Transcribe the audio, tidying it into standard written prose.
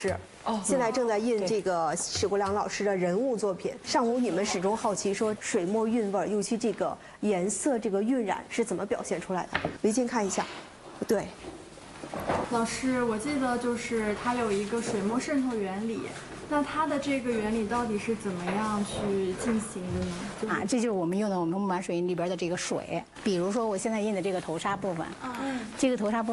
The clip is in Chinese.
是现在正在印这个史国良老师的人物作品。上午你们始终好奇说水墨韵味，尤其这个颜色这个晕染是怎么表现出来的？离近看一下，对。 老师，我记得就是它有一个水墨渗透原理，那它的这个原理到底是怎么样去进行的呢？ 这就是我们用的我们木板水印里边的这个水，比如说我现在印的这个头纱部分，这个头纱部分。